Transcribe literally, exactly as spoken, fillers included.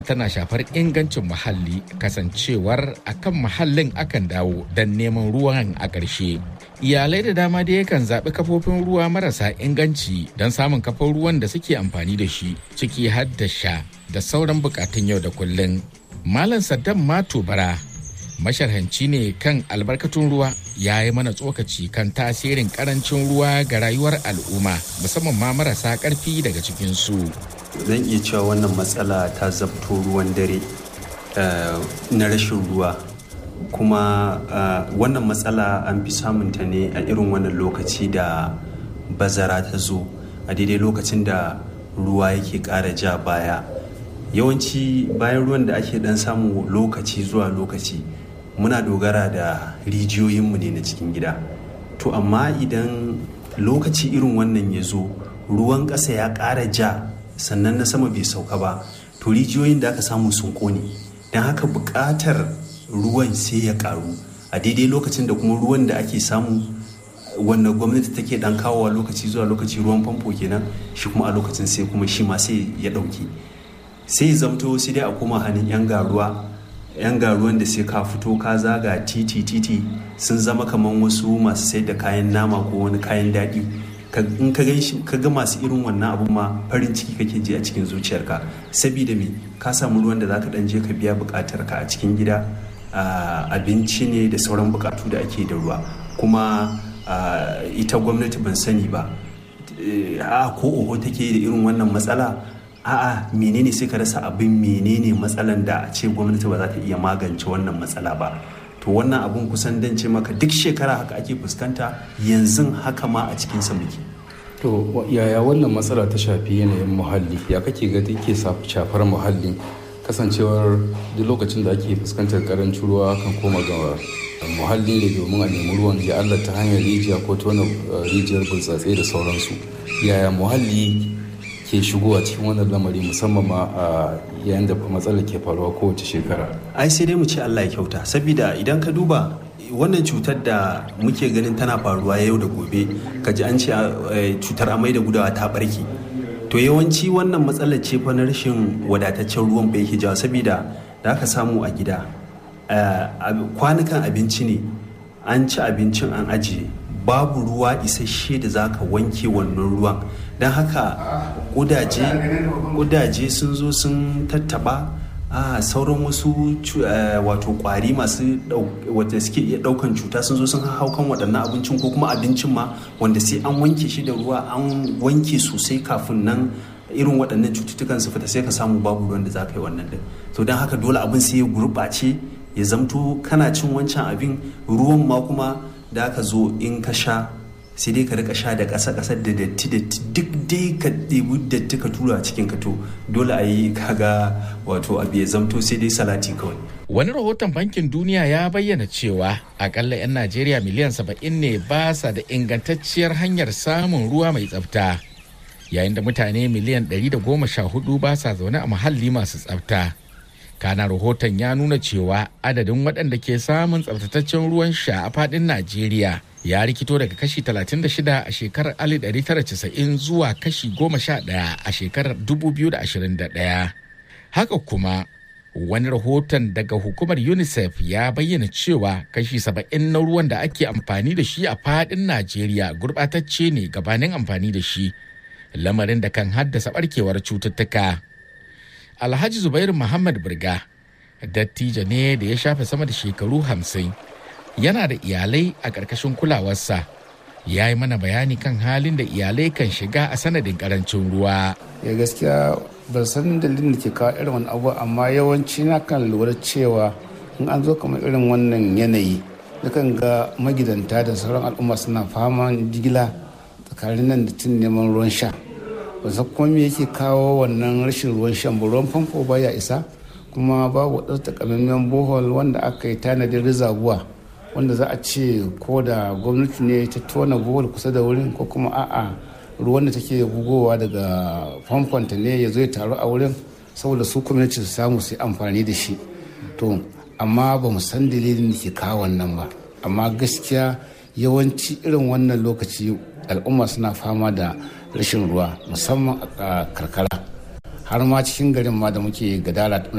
tana shafar ingancin muhalli kasancewar akan muhallin akan dawo don neman ruwan a ƙarshe. Iyalai da dama da yakan zaɓi kafofin ruwa marasa inganci don samun kafar ruwan da suke amfani da shi ciki har da sha da sauran bukatun yau da kullum. Malam Saddam Mato Bara masharhanci ne kan albarkatun ruwa ya yi mana tsokaci kan tasirin karancin ruwa ga rayuwar al'umma musamman ma marasa ƙarfi daga cikinsu. Zan iya cewa wannan matsala ta zabto ruwan dare na rashin ruwa, kuma wannan matsala an fi samunta ne a irin wannan lokaci da bazara ta zo, a daidai lokacin da ruwa yake ƙara ja baya. Yawanci bayan ruwan da ake dan samu lokaci zuwa lokaci muna dogara da rijiyoyinmu ne na cikin gida. To amma idan lokaci irin wannan ya zo, ruwan ƙasa ya ƙara ja sannan na sama bai sauka ba, to rijiyoyin da aka samu sun ƙone, don haka buƙatar ruwan sai ya ƙaru a daidai lokacin da kuma ruwan da ake samu wanda gwamnati take dan kawowa lokaci zuwa lokaci, ruwan famfo kenan, shi kuma a lokacin sai kuma shi ma sai ya ɗauke. Sai zamto sai dai a koma hannun 'yan garuwa yan garuwan da sai ka fito ka zaga titi titi sun zama kamar wasu masu sayar da kayan nama ko wani kayan daɗi. In ka ga masu irin wannan abu ma farin ciki kake ji a cikin zuciyarka, saboda me ka samu ruwan da zaka dan je ka biya buƙatar ka a cikin gida, abinci ne da sauran buƙatu da ake da ruwa. Kuma ita gwamnati ban sani ba a ko oho take da irin wannan matsala, a'a menene sai ka rasa abin menene matsalan da a ce gwamnati ba za ta iya magance wannan matsala ba. To wannan abun kusan dan ce maka duk shekara haka ake fuskanta, yanzu haka ma a cikin sa muke. To yaya wannan matsala ta shafi yanayin muhalli, ya kake ga take shafar muhalli kasancewar duk lokacin da ake fuskantar karancin ruwa kan koma ga muhalli ne domin a nemi ruwan ya Allah ta hanyar rijiya ko tona rijiyar burtsatse da sauransu. Yaya muhalli ke shigowa cikin wannan lamari musamman ma a yayin da matsalar ke faruwa kowace shekara? Ai sai dai mu ce Allah ya kyauta, saboda idan ka duba wannan cutar da muke ganin tana faruwa yau da gobe, ka ji an ce cutar amai da gudawa ta barke, to yawanci wannan matsalar ce fa na rashin wadataccen ruwan ba yake jawo. Saboda da aka samu a gida kwanukan abinci ne, an ci abincin an ajiye, babu ruwa isasshe da zaka wanke wannan ruwan, don haka kudaje kudaje sun zo sun tattaba a sauran wasu wato kwari masu wanda suke iya daukan cuta sun zo sun hau kan waɗannan abincin, ko kuma abincin ma wanda sai an wanke shi da ruwa, an wanke sosai kafin nan irin waɗannan cututtukan su fita, sai ka samu babu ruwan da za ka yi wannan din. To don haka dole abin sai ya gurɓace, ya zamto kana cin wancan abin, ruwan ma kuma da aka zo in ka sha sai dai ka rika sha da ƙasa ƙasa da datti datti, duk dai ka ɗebi datti ka tura a cikin ka, to dole a yi kaga wato abu ya zamto sai dai salati kawai. Wani rahoton Bankin Duniya ya bayyana cewa akalla 'yan Najeriya miliyan saba'in ne ba sa da ingantacciyar hanyar samun ruwa mai tsafta, yayin da mutane miliyan ɗari da goma sha hudu ba sa zaune a muhalli masu tsafta. Kana rahoton ya nuna cewa adadin waɗanda ke samun tsaftataccen ruwan sha a faɗin Najeriya ya rikito daga kashi talatin da shida a shekarar alif ɗari tara casa'in zuwa kashi goma sha ɗaya a shekarar dubu biyu da ashirin da ɗaya. Haka kuma wani rahoton daga hukumar UNICEF ya bayyana cewa kashi saba'in na ruwan da ake amfani da shi a faɗin Najeriya gurɓatacce ne gabanin amfani da shi, lamarin da kan haddasa ɓarkewar cututtuka. Alhaji Zubairu Muhammad Birga dattijo ne da ya shafe sama da shekaru hamsin, yana da iyalai a ƙarƙashin kulawarsa. Ya yi mana bayani kan halin da iyalai kan shiga a sanadin ƙarancin ruwa. Ya gaskiya ban san dalilin da ke kawo irin wani abu, amma yawanci na kan lura cewa in an zo kamar irin wannan yanayi, nakan ga magidanta da sauran al'umma suna fama jigila tsakanin nan da tun neman ruwan sha. Ban san kuma me yake kawo wannan rashin ruwan shan ba, ruwan famfo baya isa, kuma babu wadansu takamaiman bohol wanda aka yi tanadin rizabuwa wanda za a ce ko da gwamnati ne ta tona bohol kusa da wurin, ko kuma a'a ruwan da take bugowa daga famfonta ne ya zo ya taru a wurin saboda su gwamnati su samu su yi amfani da shi. To amma ba mu san dalilin da ke kawo wannan ba, amma gaskiya yawanci irin wannan lokaci al'umma suna fama da rashin ruwa musamman a karkara. har ma cikin garin ma da muke gadara